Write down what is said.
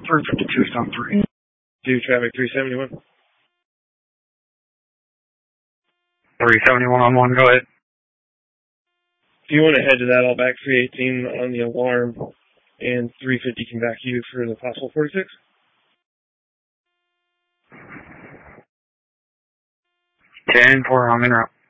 352 stop 3. Do traffic 371. 371 on 1, go ahead. If you want to head to that, I'll back 318 on the alarm, and 350 can back you for the possible 46. 10-4, I'm en route.